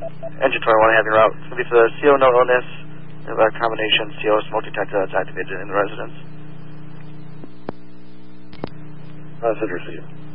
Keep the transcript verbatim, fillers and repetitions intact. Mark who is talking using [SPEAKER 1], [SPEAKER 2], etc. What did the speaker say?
[SPEAKER 1] Engine twenty-one, I have your route. It's going to be for the C O no illness, uh, combination C O smoke detector that's activated in the residence.
[SPEAKER 2] Passenger seat.